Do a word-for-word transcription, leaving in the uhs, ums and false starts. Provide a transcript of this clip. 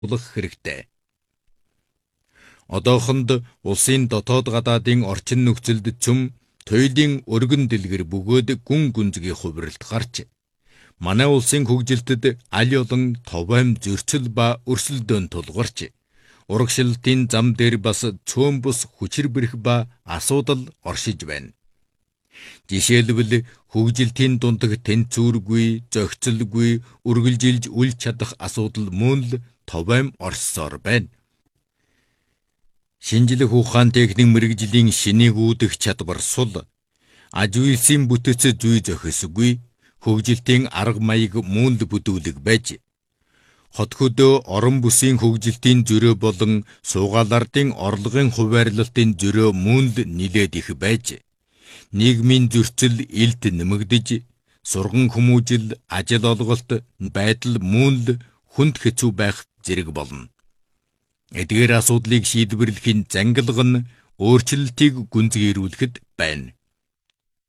тулах хэрэгтэй. Одоохонд улсын дотоод гадаадын орчин нөхцөлд цөм туйлын өргөн дэлгэр бөгөөд гүн гүнзгий хувиралт гарч манай улсын хөгжилтэд аль олон товойм зөрчил ба өрсөлдөөн тулгарч урагшлалтын зам дээр бас цөөн бус хүчир бэрх ба асуудал оршиж байна. Жишээлбэл хөгжилтийн дундх тэнцвэргүй, зохицолгүй, үргэлжилж үл чадах асуудал мөн л товойм орссоор байна. Шинжлэх ухаан техник мэрэгжлийн шинийг үүдэх чадвар сул, аж үйлсийн бүтэц зүй зохисгүй, хөгжилтийн арга маяг мөн л бүдүүлэг байж, хот хөдөө орон бүсийн хөгжилтийн зөрөө болон суугаалардын орлогын хуваарлалтын зөрөө мөн л нилээд их байж, нийгмийн зөрчил илт нэмэгдэж, сурган хүмүүжил, ажил олголт байдал мөн л хүнд хэцүү байх зэрэг болно. Эдгээр асуудлыг шийдвэрлэхийн зангилга нь өөрчлөлтийг гүнзгийрүүлэхэд байна.